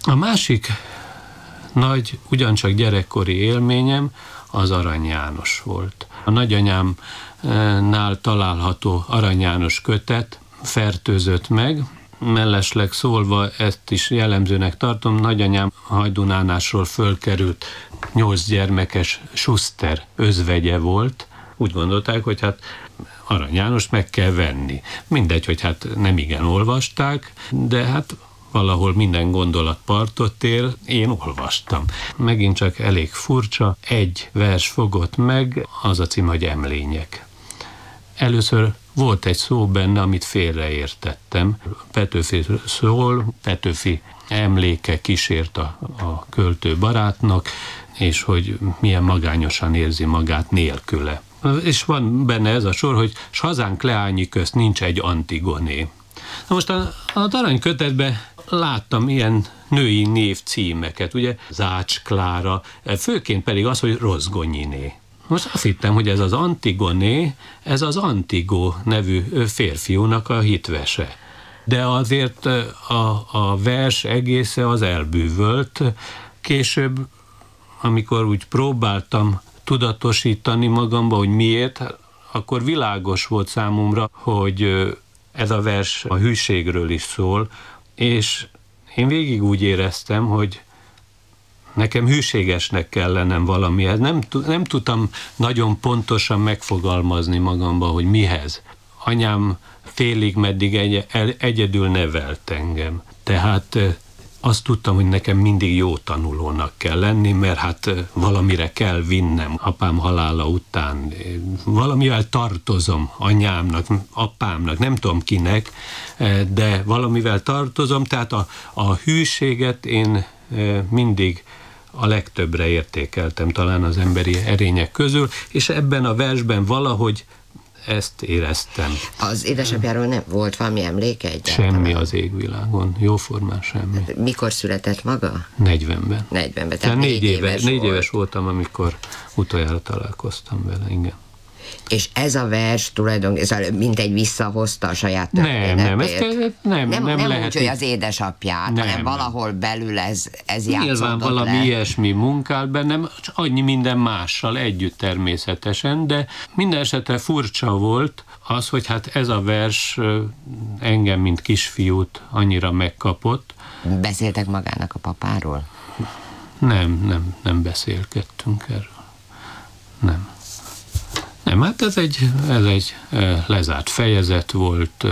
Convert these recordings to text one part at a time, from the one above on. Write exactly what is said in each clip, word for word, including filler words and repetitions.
A másik nagy, ugyancsak gyerekkori élményem az Arany János volt. A nagyanyámnál található Arany János kötet fertőzött meg, mellesleg szólva ezt is jellemzőnek tartom, nagyanyám Hajdunánásról fölkerült nyolc gyermekes Schuster özvegye volt. Úgy gondolták, hogy hát Arany Jánost meg kell venni. Mindegy, hogy hát nem igen olvasták, de hát valahol minden gondolat partot ér, én olvastam. Megint csak elég furcsa, egy vers fogott meg, az a cím, hogy Emlények. Először volt egy szó benne, amit félreértettem. Petőfi szól, Petőfi emléke kísért a, a költő barátnak, és hogy milyen magányosan érzi magát nélküle. És van benne ez a sor, hogy s hazánk leányi közt nincs egy Antigoné. Na most a, a aranykötetben láttam ilyen női név címeket, ugye Zács Klára, főként pedig az, hogy Rozgonyiné. Most azt hittem, hogy ez az Antigoné, ez az Antigó nevű férfiúnak a hitvese. De azért a, a vers egésze az elbűvölt. Később, amikor úgy próbáltam tudatosítani magamba, hogy miért, akkor világos volt számomra, hogy ez a vers a hűségről is szól, és én végig úgy éreztem, hogy nekem hűségesnek kell lennem valamihez. Nem, nem tudtam nagyon pontosan megfogalmazni magamba, hogy mihez. Anyám félig meddig egy, egyedül nevelt engem. Tehát azt tudtam, hogy nekem mindig jó tanulónak kell lenni, mert hát valamire kell vinnem apám halála után. Valamivel tartozom anyámnak, apámnak, nem tudom kinek, de valamivel tartozom, tehát a, a hűséget én mindig a legtöbbre értékeltem talán az emberi erények közül, és ebben a versben valahogy ezt éreztem. Az édesapjáról nem volt valami emléke egyáltalán? Semmi az égvilágon, jóformán semmi. Mikor született maga? negyvenben. negyvenben, tehát, tehát négy, négy, éves, négy volt. éves voltam, amikor utoljára találkoztam vele, igen. És ez a vers tulajdonképpen mintegy visszahozta a saját történetét? Nem, nem, ez nem, nem, nem, nem lehet. úgy, hogy az édesapját, nem, hanem valahol belül ez, ez játszódott Nyilván valami le. ilyesmi munkált bennem, csak annyi minden mással együtt természetesen, de minden esetre furcsa volt az, hogy hát ez a vers engem, mint kisfiút annyira megkapott. Beszéltek magának a papáról? Nem, nem, nem beszélgettünk erről. Nem. Nem, hát ez egy, ez egy lezárt fejezet volt,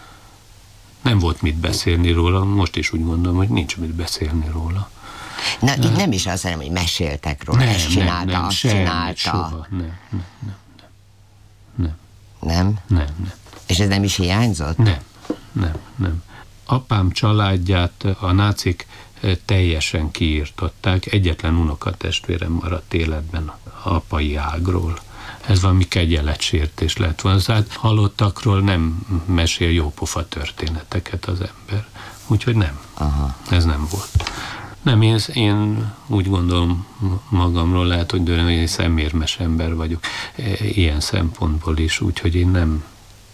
nem volt mit beszélni róla, most is úgy gondolom, hogy nincs mit beszélni róla. Na, itt nem is azt mondom, hogy meséltek róla, nem, ezt csinálta, nem, nem, azt semmi, csinálta. Soha, nem, nem, nem, nem. Nem? Nem, nem. És ez nem is hiányzott? Nem, nem, nem. Apám családját a nácik teljesen kiírtották, egyetlen unokatestvérem maradt életben apai ágról. Ez valami kegyeletsértés lett volna. Tehát halottakról nem mesél jópofa történeteket az ember. Úgyhogy nem. Aha. Ez nem volt. Nem, én, én úgy gondolom magamról, lehet, hogy dőlem, hogy egy szemérmes ember vagyok. Ilyen szempontból is, úgyhogy én nem.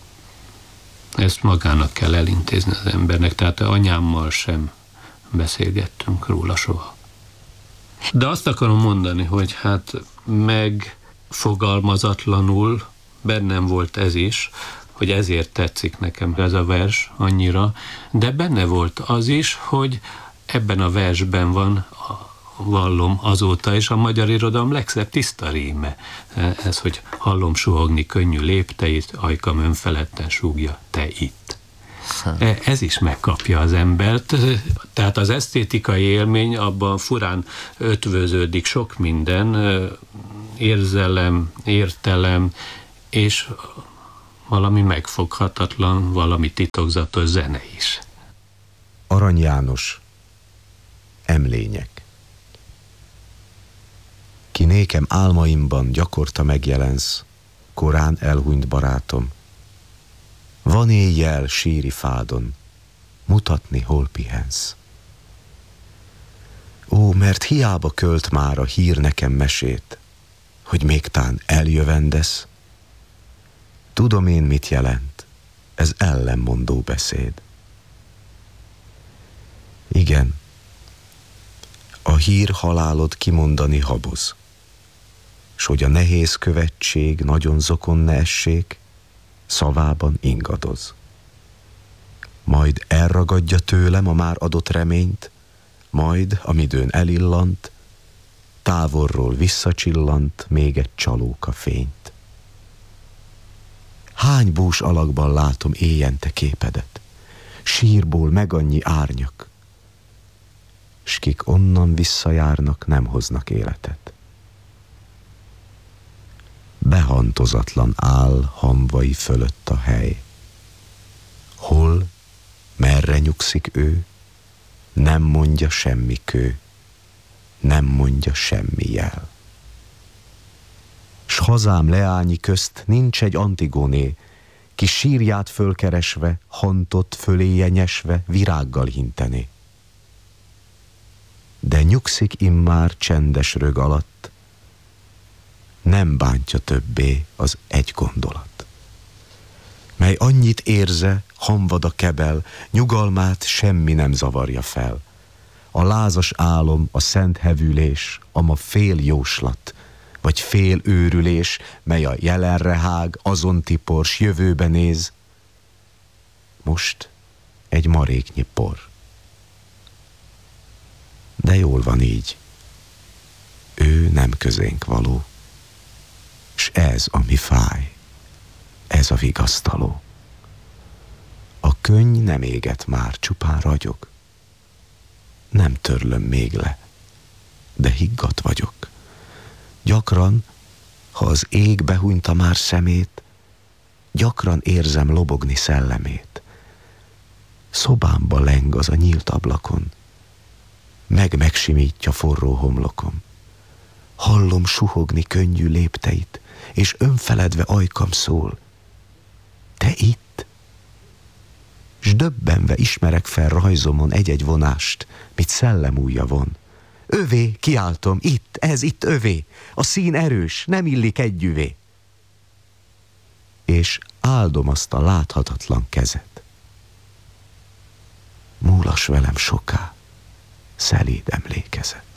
Ezt magának kell elintézni az embernek. Tehát anyámmal sem beszélgettünk róla soha. De azt akarom mondani, hogy hát meg fogalmazatlanul bennem volt ez is, hogy ezért tetszik nekem ez a vers annyira, de benne volt az is, hogy ebben a versben van, vallom azóta is, a magyar irodalom legszebb tiszta ríme. Ez, hogy hallom suhogni könnyű lépteit, ajkam önfeledten súgja, te itt. Ez is megkapja az embert, tehát az esztétikai élmény abban furán ötvöződik sok minden, érzelem, értelem, és valami megfoghatatlan, valami titokzatos zene is. Arany János, Emlények. Ki nékem álmaimban gyakorta megjelensz, korán elhunyt barátom. Van éjjel síri fádon, mutatni, hol pihensz. Ó, mert hiába költ már a hír nekem mesét, hogy még tán eljövendesz. Tudom én, mit jelent, ez ellenmondó beszéd. Igen, hír halálod kimondani haboz, s hogy a nehéz követség nagyon zokon ne essék, szavában ingadoz. Majd elragadja tőlem a már adott reményt, majd, amidőn elillant, távolról visszacsillant még egy csalóka fényt. Hány bús alakban látom éjjente képedet, sírból meg annyi árnyak, s kik onnan visszajárnak, nem hoznak életet. Behantozatlan áll hamvai fölött a hely. Hol, merre nyugszik ő, nem mondja semmi kő, nem mondja semmi jel. S hazám leányi közt nincs egy Antigóné, ki sírját fölkeresve, hantot föléje nyesve, virággal hintené. De nyugszik immár csendes rög alatt, nem bántja többé az egy gondolat, mely annyit érze, hamvad a kebel, nyugalmát semmi nem zavarja fel. A lázas álom, a szent hevülés, ama fél jóslat, vagy fél őrülés, mely a jelenre hág, azon tipor, s jövőbe néz. Most egy maréknyi por. De jól van így. Ő nem közénk való, s ez, ami fáj, ez a vigasztaló. A könny nem éget már, csupán ragyog. Nem törlöm még le, de higgadt vagyok. Gyakran, ha az ég behunyta már szemét, gyakran érzem lobogni szellemét. Szobámba leng az a nyílt ablakon, meg megsimítja forró homlokom. Hallom suhogni könnyű lépteit, és önfeledve ajkam szól. Te itt? S döbbenve ismerek fel rajzomon egy-egy vonást, mit szellemújja von. Övé, kiáltom, itt, ez itt övé, a szín erős, nem illik együvé. És áldom azt a láthatatlan kezet. Múlas velem soká, szelíd emlékezet.